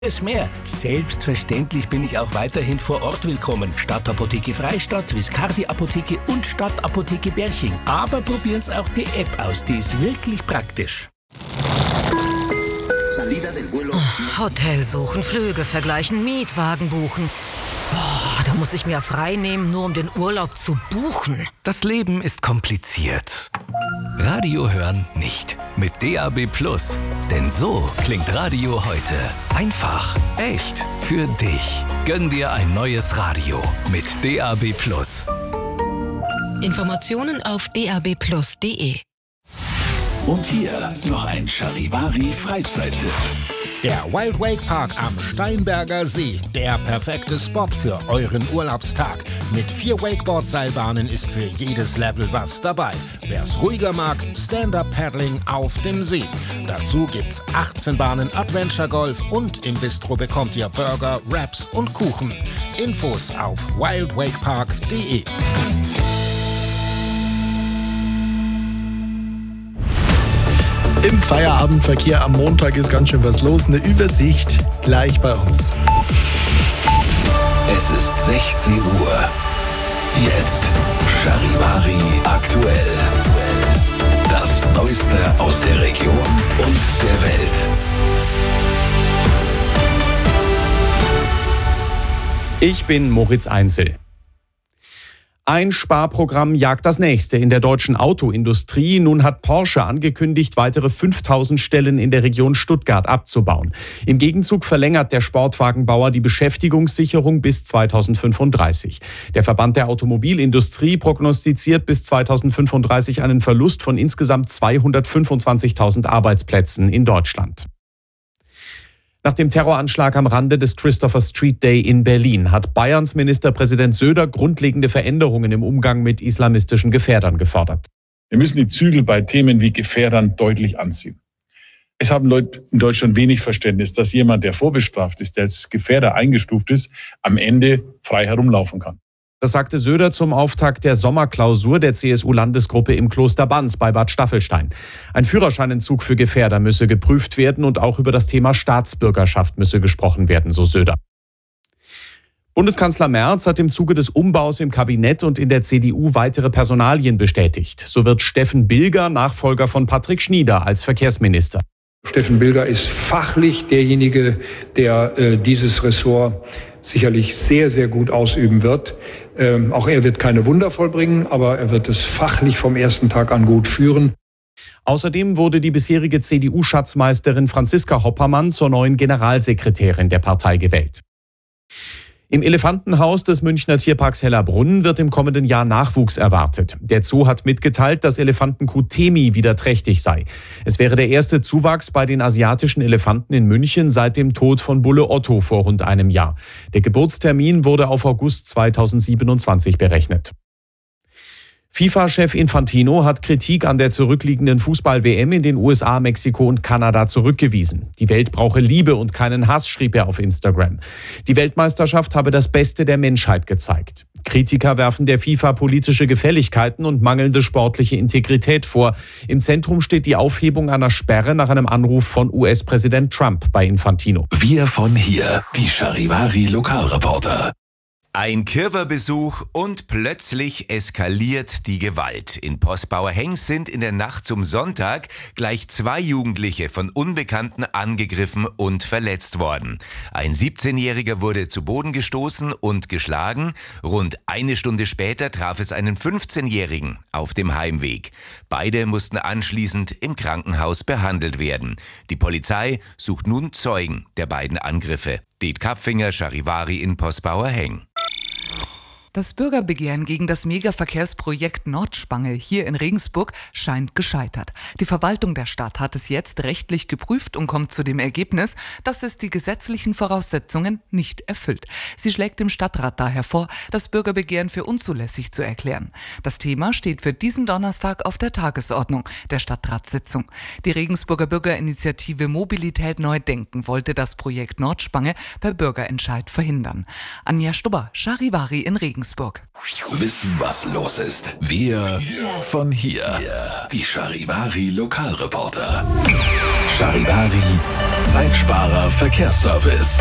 Es mehr. Selbstverständlich bin ich auch weiterhin vor Ort willkommen. Stadtapotheke Freistadt, Viscardi Apotheke und Stadtapotheke Berching. Aber probieren Sie auch die App aus, die ist wirklich praktisch. Hotel suchen, Flüge vergleichen, Mietwagen buchen. Da muss ich mir frei nehmen, nur um den Urlaub zu buchen. Das Leben ist kompliziert. Radio hören nicht. Mit DAB+. Denn so klingt Radio heute. Einfach, echt, für dich. Gönn dir ein neues Radio mit DAB+. Informationen auf dabplus.de. Und hier noch ein Charivari-Freizeittipp. Der Wild Wake Park am Steinberger See, der perfekte Spot für euren Urlaubstag. Mit 4 Wakeboard-Seilbahnen ist für jedes Level was dabei. Wer's ruhiger mag, Stand-Up-Paddling auf dem See. Dazu gibt's 18 Bahnen Adventure Golf und im Bistro bekommt ihr Burger, Wraps und Kuchen. Infos auf wildwakepark.de. Im Feierabendverkehr am Montag ist ganz schön was los. Eine Übersicht gleich bei uns. Es ist 16 Uhr. Jetzt Charivari aktuell. Das Neueste aus der Region und der Welt. Ich bin Moritz Einzel. Ein Sparprogramm jagt das nächste in der deutschen Autoindustrie. Nun hat Porsche angekündigt, weitere 5000 Stellen in der Region Stuttgart abzubauen. Im Gegenzug verlängert der Sportwagenbauer die Beschäftigungssicherung bis 2035. Der Verband der Automobilindustrie prognostiziert bis 2035 einen Verlust von insgesamt 225.000 Arbeitsplätzen in Deutschland. Nach dem Terroranschlag am Rande des Christopher Street Day in Berlin hat Bayerns Ministerpräsident Söder grundlegende Veränderungen im Umgang mit islamistischen Gefährdern gefordert. Wir müssen die Zügel bei Themen wie Gefährdern deutlich anziehen. Es haben Leute in Deutschland wenig Verständnis, dass jemand, der vorbestraft ist, der als Gefährder eingestuft ist, am Ende frei herumlaufen kann. Das sagte Söder zum Auftakt der Sommerklausur der CSU-Landesgruppe im Kloster Banz bei Bad Staffelstein. Ein Führerscheinentzug für Gefährder müsse geprüft werden und auch über das Thema Staatsbürgerschaft müsse gesprochen werden, so Söder. Bundeskanzler Merz hat im Zuge des Umbaus im Kabinett und in der CDU weitere Personalien bestätigt. So wird Steffen Bilger Nachfolger von Patrick Schnieder als Verkehrsminister. Steffen Bilger ist fachlich derjenige, der dieses Ressort sicherlich sehr, sehr gut ausüben wird. Auch er wird keine Wunder vollbringen, aber er wird es fachlich vom ersten Tag an gut führen. Außerdem wurde die bisherige CDU-Schatzmeisterin Franziska Hoppermann zur neuen Generalsekretärin der Partei gewählt. Im Elefantenhaus des Münchner Tierparks Hellerbrunn wird im kommenden Jahr Nachwuchs erwartet. Der Zoo hat mitgeteilt, dass Elefantenkuh Temi wieder trächtig sei. Es wäre der erste Zuwachs bei den asiatischen Elefanten in München seit dem Tod von Bulle Otto vor rund einem Jahr. Der Geburtstermin wurde auf August 2027 berechnet. FIFA-Chef Infantino hat Kritik an der zurückliegenden Fußball-WM in den USA, Mexiko und Kanada zurückgewiesen. Die Welt brauche Liebe und keinen Hass, schrieb er auf Instagram. Die Weltmeisterschaft habe das Beste der Menschheit gezeigt. Kritiker werfen der FIFA politische Gefälligkeiten und mangelnde sportliche Integrität vor. Im Zentrum steht die Aufhebung einer Sperre nach einem Anruf von US-Präsident Trump bei Infantino. Wir von hier, die Charivari-Lokalreporter. Ein Kirwa-Besuch und plötzlich eskaliert die Gewalt. In Posbauer-Heng sind in der Nacht zum Sonntag gleich 2 Jugendliche von Unbekannten angegriffen und verletzt worden. Ein 17-Jähriger wurde zu Boden gestoßen und geschlagen. Rund eine Stunde später traf es einen 15-Jährigen auf dem Heimweg. Beide mussten anschließend im Krankenhaus behandelt werden. Die Polizei sucht nun Zeugen der beiden Angriffe. Det Kapfinger, Charivari in Posbauer-Heng. Das Bürgerbegehren gegen das Megaverkehrsprojekt Nordspange hier in Regensburg scheint gescheitert. Die Verwaltung der Stadt hat es jetzt rechtlich geprüft und kommt zu dem Ergebnis, dass es die gesetzlichen Voraussetzungen nicht erfüllt. Sie schlägt dem Stadtrat daher vor, das Bürgerbegehren für unzulässig zu erklären. Das Thema steht für diesen Donnerstag auf der Tagesordnung der Stadtratssitzung. Die Regensburger Bürgerinitiative Mobilität neu denken wollte das Projekt Nordspange per Bürgerentscheid verhindern. Anja Stubber, Charivari in Regensburg. Regensburg. Wissen, was los ist. Wir von hier. Die Charivari Lokalreporter. Charivari Zeitsparer Verkehrsservice.